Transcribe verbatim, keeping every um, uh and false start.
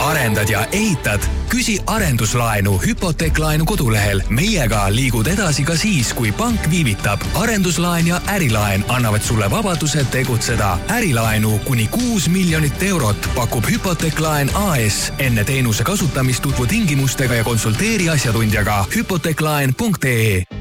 arendad ja ehitad? Küsi arenduslaenu hüpoteeklaenu kodulehel. Meiega liigud edasi ka siis, kui pank viivitab. Arenduslaen ja ärilaen annavad sulle vabaduse tegutseda. Ärilaenu kuni kuus miljonit eurot pakub Hüpoteeklaen A S. Enne teenuse kasutamist tutvu tingimustega ja konsulteeri asjatundjaga. Hüpoteeklaen punkt ee